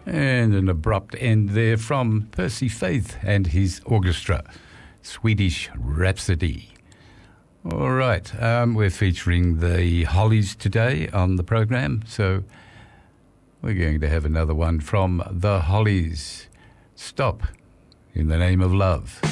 And an abrupt end there from Percy Faith and his orchestra, Swedish Rhapsody. All right, we're featuring the Hollies today on the program, so we're going to have another one from the Hollies. Stop in the Name of Love.